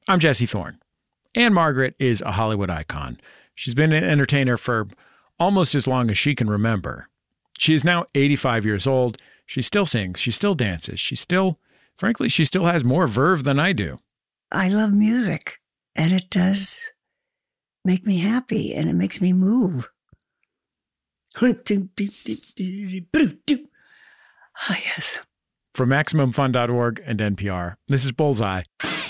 I'm Jesse Thorne. Anne Margaret is a Hollywood icon. She's been an entertainer for almost as long as she can remember. She is now 85 years old. She still sings. She still dances. Frankly, she still has more verve than I do. I love music, and it does make me happy, and it makes me move. Oh, yes. From MaximumFun.org and NPR, this is Bullseye.